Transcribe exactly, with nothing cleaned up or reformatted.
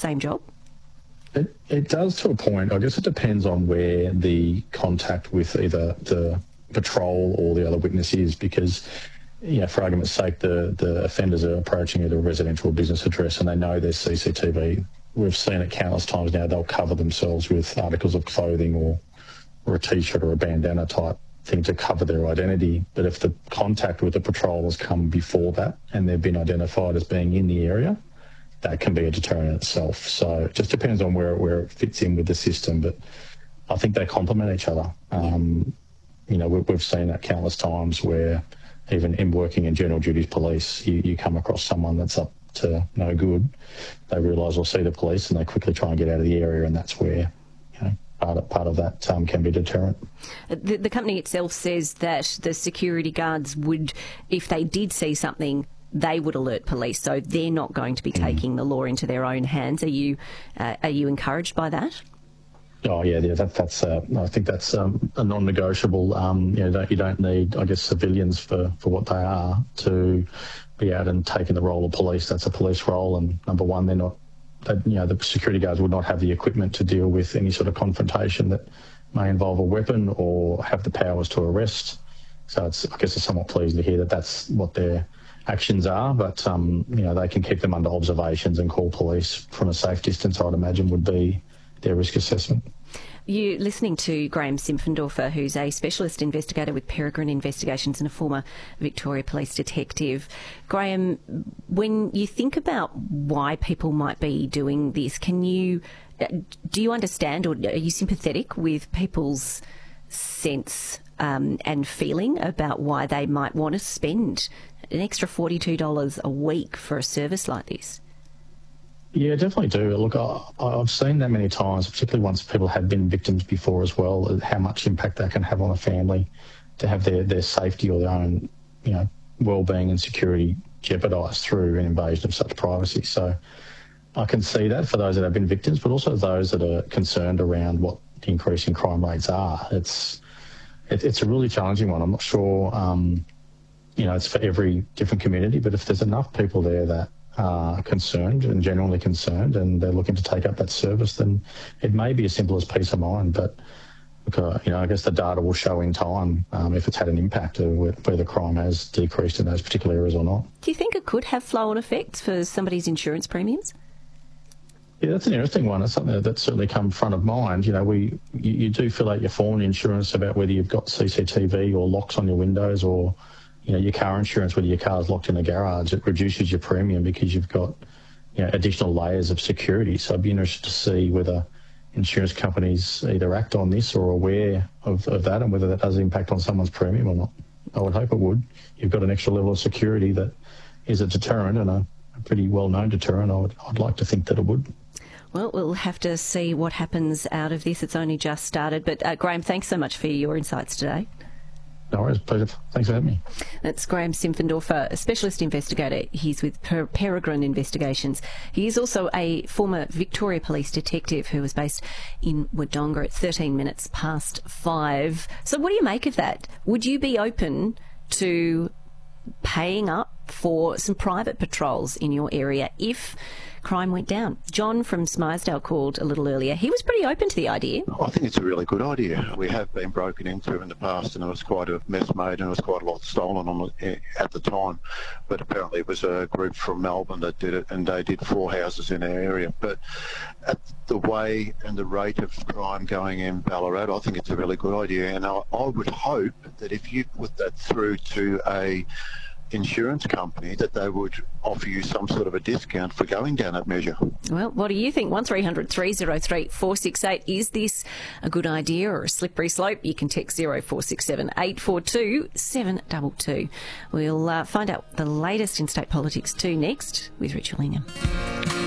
same job? It, it does to a point. I guess it depends on where the contact with either the patrol or the other witness is, because, you know, for argument's sake, the, the offenders are approaching either a residential or business address and they know there's C C T V. We've seen it countless times now. They'll cover themselves with articles of clothing or, or a T-shirt or a bandana type thing to cover their identity. But if the contact with the patrol has come before that and they've been identified as being in the area, that can be a deterrent in itself. So it just depends on where, where it fits in with the system. But I think they complement each other. Um, you know, we, we've seen that countless times where even in working in general duties police, you, you come across someone that's up to no good. They realise or see the police and they quickly try and get out of the area, and that's where, you know, part of, part of that um, can be deterrent. The, the company itself says that the security guards would, if they did see something, they would alert police, so they're not going to be taking mm. the law into their own hands. Are you uh, are you encouraged by that? Oh yeah, yeah. That, that's uh, I think that's um, a non-negotiable. Um, you know, don't, you don't need, I guess, civilians for, for what they are to be out and taking the role of police. That's a police role, and number one, they're not. They, you know, the security guards would not have the equipment to deal with any sort of confrontation that may involve a weapon or have the powers to arrest. So it's, I guess, it's somewhat pleasing to hear that that's what they're actions are, but um, you know, they can keep them under observations and call police from a safe distance, I'd imagine, would be their risk assessment. You're listening to Graham Simpfendorfer, who's a specialist investigator with Peregrine Investigations and a former Victoria Police detective. Graham, when you think about why people might be doing this, can you do you understand, or are you sympathetic with people's sense um, and feeling about why they might want to spend an extra forty-two dollars a week for a service like this? Yeah, definitely do. Look, I, I've seen that many times, particularly once people have been victims before as well, how much impact that can have on a family to have their, their safety or their own, you know, well-being and security jeopardised through an invasion of such privacy. So I can see that for those that have been victims, but also those that are concerned around what the increase in crime rates are. It's it, it's a really challenging one. I'm not sure, um, you know, it's for every different community, but if there's enough people there that are concerned and genuinely concerned and they're looking to take up that service, then it may be as simple as peace of mind. But look, uh, you know, I guess the data will show in time um, if it's had an impact of whether crime has decreased in those particular areas or not. Do you think it could have flow-on effects for somebody's insurance premiums? Yeah, that's an interesting one. It's something that's certainly come front of mind. You know, we you, you do fill out your form insurance about whether you've got C C T V or locks on your windows, or you know, your car insurance, whether your car's locked in the garage. It reduces your premium because you've got, you know, additional layers of security. So I'd be interested to see whether insurance companies either act on this or are aware of, of that, and whether that does impact on someone's premium or not. I would hope it would. You've got an extra level of security that is a deterrent, and a, a pretty well-known deterrent. I would, I'd like to think that it would. Well, we'll have to see what happens out of this. It's only just started. But uh, Graham, thanks so much for your insights today. No worries, pleasure. Thanks for having me. That's Graham Simpfendorfer, a specialist investigator. He's with per- Peregrine Investigations. He is also a former Victoria Police detective who was based in Wodonga at thirteen minutes past five. So what do you make of that? Would you be open to paying up for some private patrols in your area if crime went down? John from Smersdale called a little earlier. He was pretty open to the idea. I think it's a really good idea. We have been broken into in the past, and it was quite a mess made, and it was quite a lot stolen on the, at the time. But apparently it was a group from Melbourne that did it, and they did four houses in our area. But at the way and the rate of crime going in Ballarat, I think it's a really good idea. And I, I would hope that if you put that through to a insurance company, that they would offer you some sort of a discount for going down that measure. Well, what do you think? one three hundred three oh three four six eight. Is this a good idea or a slippery slope? You can text zero four six seven eight four two seven two two. We'll uh, find out the latest in state politics too next with Rich Willingham.